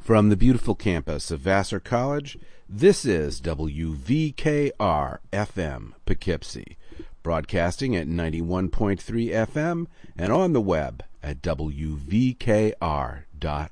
From the beautiful campus of Vassar College, this is WVKR-FM Poughkeepsie, broadcasting at 91.3 FM and on the web at wvkr.org.